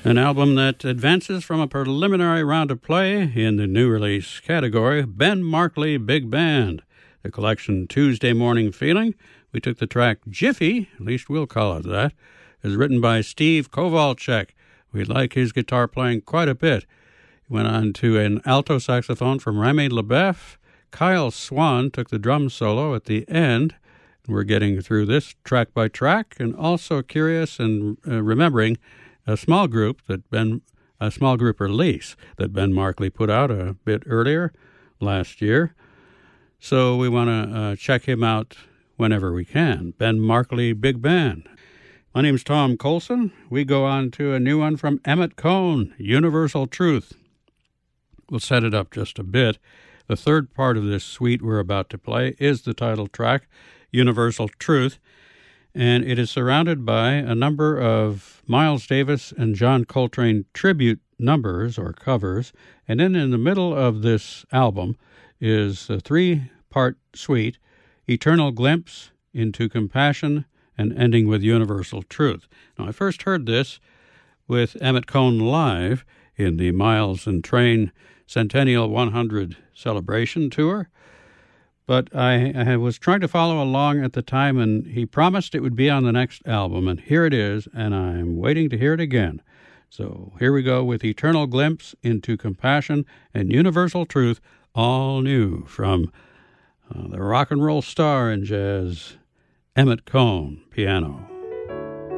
An album that advances from a preliminary round of play in the new release category, Ben Markley Big Band. The collection Tuesday Morning Feeling. We took the track Jiffy, at least we'll call it that, is written by Steve Kowalczyk. We like his guitar playing quite a bit. He went on to an alto saxophone from Remy LeBeuf. Kyle Swan took the drum solo at the end. We're getting through this track by track, and also curious and remembering a small group release that Ben Markley put out a bit earlier last year. So we want to check him out whenever we can. Ben Markley Big Band. My name's Tom Colson. We go on to a new one from Emmett Cohn, Universal Truth. We'll set it up just a bit. The third part of this suite we're about to play is the title track, Universal Truth, and it is surrounded by a number of Miles Davis and John Coltrane tribute numbers or covers, and then in the middle of this album is a three-part suite, Eternal Glimpse, Into Compassion, and ending with Universal Truth. Now, I first heard this with Emmett Cohn live in the Miles and Train Centennial 100 Celebration Tour, but I was trying to follow along at the time, and he promised it would be on the next album, and here it is, and I'm waiting to hear it again. So here we go with Eternal Glimpse, Into Compassion, and Universal Truth, all new from the rock and roll star in jazz, Emmett Cohn, piano.